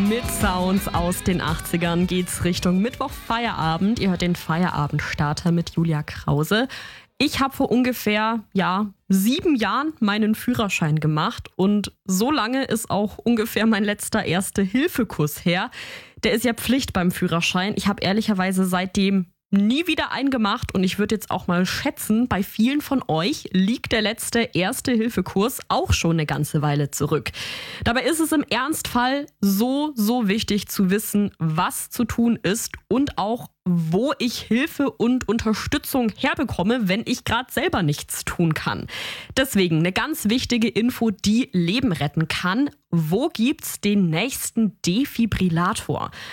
Mit Sounds aus den 80ern geht's Richtung Mittwoch Feierabend. Ihr hört den Feierabendstarter mit Julia Krause. Ich habe vor ungefähr 7 Jahren meinen Führerschein gemacht und so lange ist auch ungefähr mein letzter Erste-Hilfe-Kurs her. Der ist ja Pflicht beim Führerschein. Ich habe ehrlicherweise seitdem nie wieder eingemacht und ich würde jetzt auch mal schätzen, bei vielen von euch liegt der letzte Erste-Hilfe-Kurs auch schon eine ganze Weile zurück. Dabei ist es im Ernstfall so wichtig zu wissen, was zu tun ist und auch, wo ich Hilfe und Unterstützung herbekomme, wenn ich gerade selber nichts tun kann. Deswegen eine ganz wichtige Info, die Leben retten kann. Wo gibt's den nächsten Defibrillator?